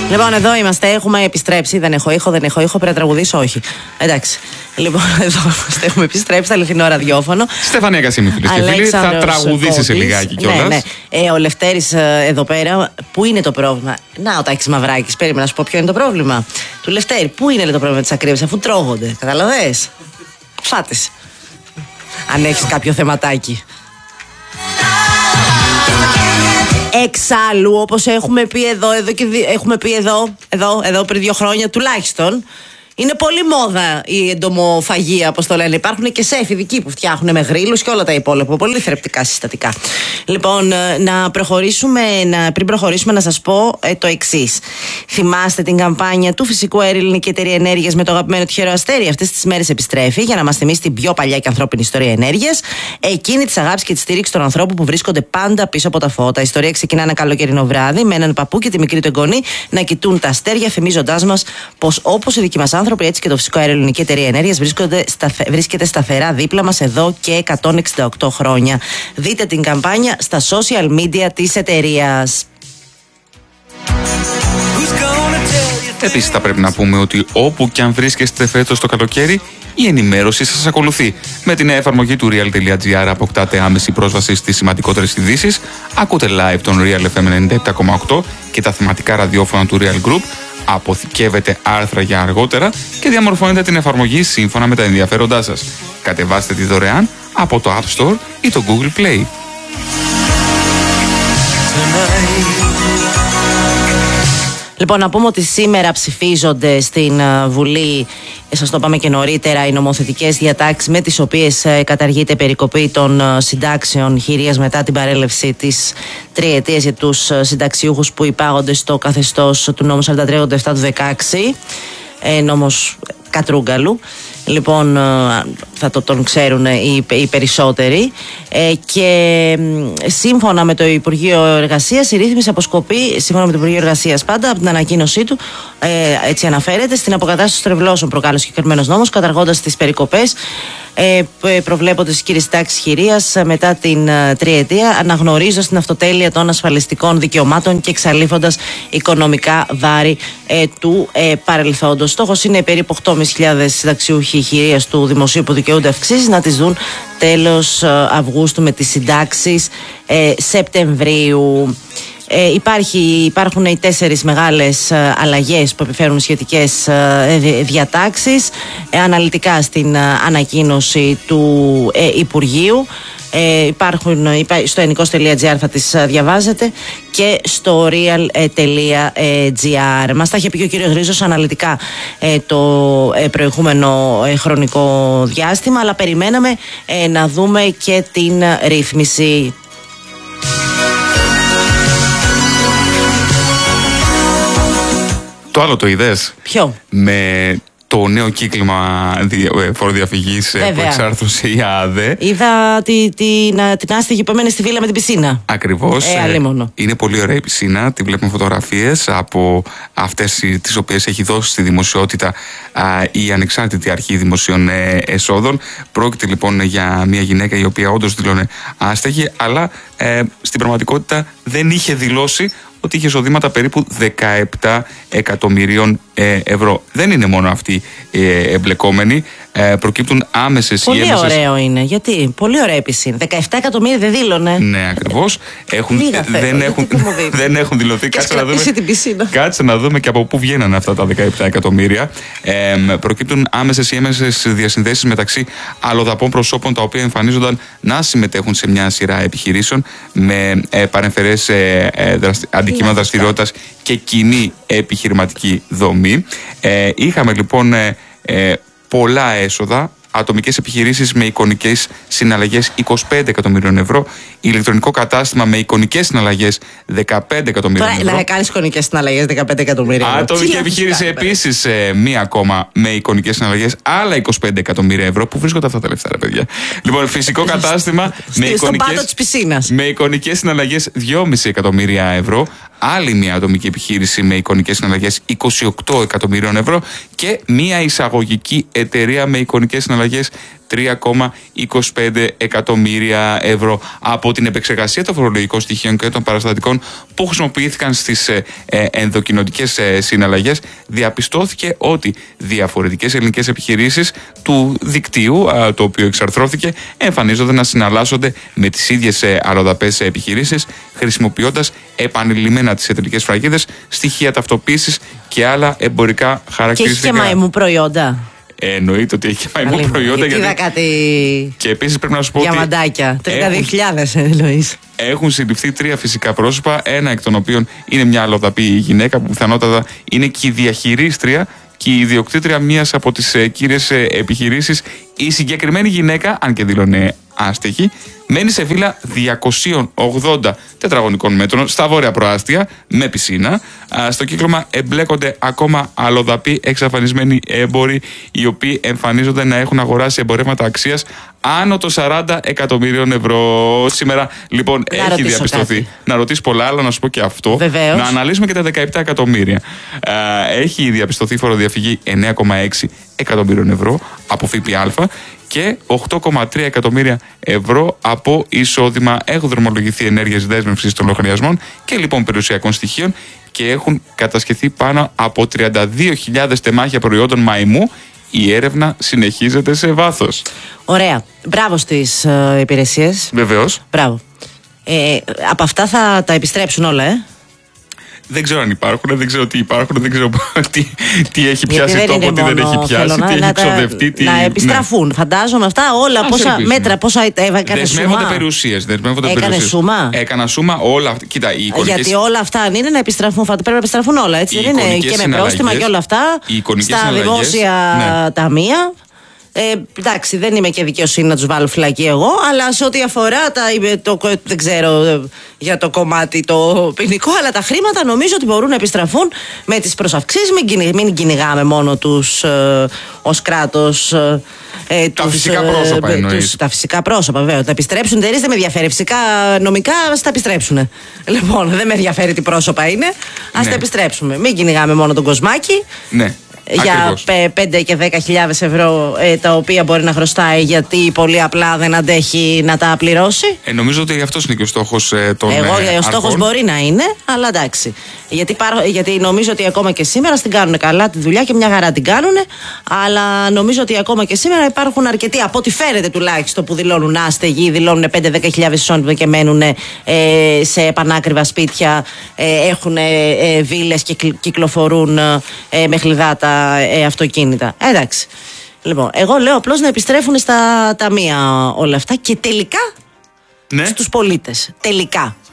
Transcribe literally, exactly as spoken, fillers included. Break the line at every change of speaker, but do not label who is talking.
Λοιπόν, εδώ είμαστε. Έχουμε επιστρέψει. Δεν έχω ήχο, δεν έχω ήχο. Πρέπει να τραγουδήσω, όχι. Εντάξει. Λοιπόν, εδώ είμαστε. Έχουμε επιστρέψει στο αληθινό ραδιόφωνο.
Στεφανία Κασίμη, φίλες και φίλοι. Θα τραγουδήσει σε λιγάκι κιόλας.
Ναι, ναι. Ε, ο Λευτέρης ε, εδώ πέρα, πού είναι το πρόβλημα? Να, ο Τάκης Μαυράκης. Περίμενα να σου πω ποιο είναι το πρόβλημα. Του Λευτέρη, πού είναι το πρόβλημα της ακρίβειας, αφού τρώγονται. Καταλαβες. Φάτες. Αν έχεις κάποιο θεματάκι. Εξάλλου, όπως έχουμε πει εδώ, εδώ και δι... έχουμε πει εδώ, εδώ, εδώ πριν δύο χρόνια τουλάχιστον, είναι πολύ μόδα η εντομοφαγία, όπως το λένε. Υπάρχουν και σεφ ειδικοί που φτιάχνουν με γρίλους και όλα τα υπόλοιπα. Πολύ θρεπτικά συστατικά. Λοιπόν, να προχωρήσουμε, να, πριν προχωρήσουμε, να σας πω ε, το εξής. Θυμάστε την καμπάνια του Φυσικού Αερίου Ελληνική Εταιρεία Ενέργειας με το αγαπημένο τυχερό αστέρι? Αυτές τις μέρες επιστρέφει για να μας θυμίσει την πιο παλιά και ανθρώπινη ιστορία ενέργειας. Εκείνη της αγάπης και της στήριξης των ανθρώπων που βρίσκονται πάντα πίσω από τα φώτα. Η ιστορία ξεκινά ένα καλοκαιρινό βράδυ με έναν παππού και τη μικρή του εγγονή να κοιτούν τα αστέρια, θυμίζοντάς μας πως όπως οι δικοί μας άνθρωποι, έτσι και το Φυσικό Αέριο Ελληνική Εταιρεία Ενέργειας βρίσκεται σταθερά δίπλα μας εδώ και εκατόν εξήντα οκτώ χρόνια. Δείτε την καμπάνια στα social media της εταιρείας.
Επίσης θα πρέπει να πούμε ότι όπου και αν βρίσκεστε φέτος το καλοκαίρι, η ενημέρωση σας ακολουθεί. Με την νέα εφαρμογή του real.gr αποκτάτε άμεση πρόσβαση στις σημαντικότερες ειδήσεις, ακούτε live τον Real εφ εμ ενενήντα επτά κόμμα οκτώ και τα θεματικά ραδιόφωνα του Real Group, αποθηκεύετε άρθρα για αργότερα και διαμορφώνετε την εφαρμογή σύμφωνα με τα ενδιαφέροντά σας. Κατεβάστε τη δωρεάν από το App Store ή το Google Play.
Λοιπόν, να πούμε ότι σήμερα ψηφίζονται στην Βουλή, σας το είπαμε και νωρίτερα, οι νομοθετικές διατάξεις με τις οποίες καταργείται περικοπή των συντάξεων χειρίας μετά την παρέλευση της τριετίας για τους συνταξιούχους που υπάγονται στο καθεστώς του νόμου σαράντα τρία ογδόντα επτά του δεκαέξι, νόμος Κατρούγκαλου. Λοιπόν, θα το τον ξέρουν οι, οι περισσότεροι. Ε, και σύμφωνα με το Υπουργείο Εργασίας, η ρύθμιση αποσκοπεί, σύμφωνα με το Υπουργείο Εργασίας πάντα, από την ανακοίνωσή του, ε, έτσι αναφέρεται, στην αποκατάσταση τρευλώσεων προκάλεσε ο συγκεκριμένος νόμος, καταργώντας τις περικοπές ε, προβλέπονται στις κύριες τάξεις χειρίας μετά την ε, τριετία, αναγνωρίζοντας την αυτοτέλεια των ασφαλιστικών δικαιωμάτων και εξαλείφοντας οικονομικά βάρη ε, του ε, παρελθόντος. Στόχος είναι περίπου οκτώ χιλιάδες πεντακόσιοι συνταξιούχοι χειρίας του δημοσίου που δικαιούνται αυξήσεις να τις δουν τέλος ε, Αυγούστου με τις συντάξεις ε, Σεπτεμβρίου. Ε, υπάρχει, υπάρχουν οι τέσσερις μεγάλες ε, αλλαγές που επιφέρουν σχετικές ε, διατάξεις ε, αναλυτικά στην ε, ανακοίνωση του ε, Υπουργείου. Ε, υπάρχουν στο ενικός.gr θα τις διαβάζετε και στο real.gr. Μας τα είχε πει και ο κύριος Ρίζος αναλυτικά ε, το ε, προηγούμενο ε, χρονικό διάστημα, αλλά περιμέναμε ε, να δούμε και την ρύθμιση.
Το άλλο το είδες?
Ποιο?
Με το νέο κύκλημα φοροδιαφυγής που εξάρθρωσε η ΑΔΕ.
Είδα τη, τη, την, την άστιγη που έμενε στη βίλα με την πισίνα.
Ακριβώς.
Ε,
είναι πολύ ωραία η πισίνα. Τη βλέπουμε φωτογραφίες από αυτές τις οποίες έχει δώσει στη δημοσιότητα α, η Ανεξάρτητη Αρχή Δημοσίων ε, Εσόδων. Πρόκειται λοιπόν για μια γυναίκα η οποία όντως δηλώνει άστεγη, αλλά ε, στην πραγματικότητα δεν είχε δηλώσει ότι είχε εισοδήματα περίπου δεκαεπτά εκατομμυρίων ε, ευρώ. Δεν είναι μόνο αυτοί ε, εμπλεκόμενοι. Ε, προκύπτουν άμεσες
πολύ
ή έμεσες.
Πολύ ωραίο είναι. Γιατί? Πολύ ωραία πισίνα. δεκαεπτά εκατομμύρια δεν δήλωνε.
Ναι, ακριβώς. Έχουν, δεν, έχουν, δεν έχουν δηλωθεί.
Κάτσε να, δούμε, την πισίνα.
κάτσε να δούμε και από πού βγαίνανε αυτά τα δεκαεπτά εκατομμύρια. Ε, προκύπτουν άμεσες ή έμεσες διασυνδέσεις μεταξύ αλλοδαπών προσώπων τα οποία εμφανίζονταν να συμμετέχουν σε μια σειρά επιχειρήσεων με ε, παρεμφερές ε, ε, δραστη, αντικείμενα δραστηριότητας και κοινή επιχειρηματική δομή. Ε, είχαμε λοιπόν ε, ε, πολλά έσοδα, ατομικές επιχειρήσεις με εικονικές συναλλαγές είκοσι πέντε εκατομμυρίων ευρώ, ηλεκτρονικό κατάστημα με εικονικές συναλλαγές δεκαπέντε εκατομμυρίων ευρώ.
Να κάνεις εικονικές συναλλαγές δεκαπέντε εκατομμύρια ευρώ.
Ατομική επιχείρηση επίσης ε, μία ακόμα με εικονικές συναλλαγές άλλα είκοσι πέντε εκατομμύρια ευρώ. Πού βρίσκονται αυτά τα λεφτά, ρε παιδιά? Λοιπόν, φυσικό κατάστημα με εικονικές, με εικονικές συναλλαγές δυόμισι εκατομμύρια ευρώ. Άλλη μια ατομική επιχείρηση με εικονικές συναλλαγές είκοσι οκτώ εκατομμυρίων ευρώ και μια εισαγωγική εταιρεία με εικονικές συναλλαγές συναλλαγές τρία κόμμα είκοσι πέντε εκατομμύρια ευρώ. Από την επεξεργασία των φορολογικών στοιχείων και των παραστατικών που χρησιμοποιήθηκαν στις ε, ε, ενδοκοινοτικές ε, συναλλαγές, διαπιστώθηκε ότι διαφορετικές ελληνικές επιχειρήσεις του δικτύου, α, το οποίο εξαρθρώθηκε, εμφανίζονται να συναλλάσσονται με τις ίδιες ε, αλλοδαπές επιχειρήσεις, χρησιμοποιώντας επανειλημμένα τις εταιρικές φραγίδες, στοιχεία ταυτοποίησης και άλλα εμπορικά χαρακτηριστικά.
Και έχει και μαϊμού προϊόντα.
Ε, εννοείται ότι έχει μαϊμού
Αλλή,
προϊόντα.
Γιατί είδα κάτι.
Και επίσης πρέπει να σου πω ότι.
Διαμαντάκια. τριάντα δύο χιλιάδες εννοείς.
Έχουν συλληφθεί τρία φυσικά πρόσωπα, ένα εκ των οποίων είναι μια αλλοδαπή γυναίκα που πιθανότατα είναι και η διαχειρίστρια και η ιδιοκτήτρια μιας από τις ε, κύριες ε, επιχειρήσεις. Η συγκεκριμένη γυναίκα, αν και δήλωνε άστεχη, μένει σε βίλα διακόσια ογδόντα τετραγωνικών μέτρων στα βόρεια προάστια με πισίνα. Α, στο κύκλωμα εμπλέκονται ακόμα αλλοδαποί εξαφανισμένοι έμποροι, οι οποίοι εμφανίζονται να έχουν αγοράσει εμπορεύματα αξίας άνω των σαράντα εκατομμυρίων ευρώ. Σήμερα λοιπόν
να
έχει διαπιστωθεί. Κάτι. Να ρωτήσει πολλά, αλλά να σου πω και αυτό.
Βεβαίως.
Να αναλύσουμε και τα δεκαεπτά εκατομμύρια. Α, έχει διαπιστωθεί φοροδιαφυγή εννέα κόμμα έξι εκατομμύριων ευρώ από ΦΠΑ και οκτώ κόμμα τρία εκατομμύρια ευρώ από εισόδημα. Έχουν δρομολογηθεί ενέργειες δέσμευσης των λογαριασμών και λοιπόν περιουσιακών στοιχείων και έχουν κατασχεθεί πάνω από τριάντα δύο χιλιάδες τεμάχια προϊόντων μαϊμού. Η έρευνα συνεχίζεται σε βάθος.
Ωραία. Μπράβο στις ε, υπηρεσίες.
Βεβαίως.
Μπράβο. Ε, από αυτά θα τα επιστρέψουν όλα, ε.
Δεν ξέρω αν υπάρχουν, δεν ξέρω τι υπάρχουν, δεν ξέρω τι, τι έχει πιάσει
δεν
τόπο, τι δεν έχει πιάσει, τι έχει ξοδευτεί. Τι...
Να επιστραφούν. Ναι. Φαντάζομαι αυτά όλα, πόσα
ελπίζουμε.
μέτρα, πόσα έκανε σούμα.
Δεσμεύονται περιουσίες.
Έκανε σούμα.
Έκανα σούμα όλα αυτά. Κοίτα, οι εικονικές...
Γιατί όλα αυτά αν είναι να επιστραφούν, πρέπει να επιστραφούν όλα. Έτσι δεν είναι και με πρόστιμα και όλα αυτά. Στα δημόσια ναι. ταμεία. Ε, εντάξει, δεν είμαι και δικαιοσύνη να τους βάλω φυλακή εγώ, αλλά σε ό,τι αφορά τα, το, δεν ξέρω για το κομμάτι το ποινικό, αλλά τα χρήματα νομίζω ότι μπορούν να επιστραφούν με τις προσαυξήσεις. Μην, μην κυνηγάμε μόνο τους ε, ως κράτος. Ε,
τα
τους,
φυσικά πρόσωπα
ε,
εννοείς.
Τους, τα φυσικά πρόσωπα, βέβαια. Τα επιστρέψουν εταιρείες δεν με ενδιαφέρει. Φυσικά νομικά ας τα επιστρέψουν. Λοιπόν, δεν με ενδιαφέρει τι πρόσωπα είναι. Ας ναι. τα επιστρέψουμε. Μην κυνηγάμε μόνο τον κοσμάκι.
Ναι.
Για πέντε και δέκα χιλιάδες ευρώ ε, τα οποία μπορεί να χρωστάει γιατί πολύ απλά δεν αντέχει να τα πληρώσει.
Ε, νομίζω ότι αυτός είναι και ο στόχος ε, των
Εγώ,
ε,
ο στόχος μπορεί να είναι, αλλά εντάξει. Γιατί, γιατί νομίζω ότι ακόμα και σήμερα στην κάνουν καλά τη δουλειά και μια χαρά την κάνουν, αλλά νομίζω ότι ακόμα και σήμερα υπάρχουν αρκετοί, από ό,τι φαίνεται τουλάχιστον, που δηλώνουν άστεγοι, δηλώνουν πέντε δέκα χιλιάδες εισόδημα και μένουν ε, σε επανάκριβα σπίτια, ε, έχουν ε, βίλες και κυκλοφορούν ε, με χλιδάτα Ε, αυτοκίνητα. Εντάξει. Λοιπόν, εγώ λέω απλώς να επιστρέφουν στα ταμεία όλα αυτά και τελικά ναι. στους πολίτες. Τελικά.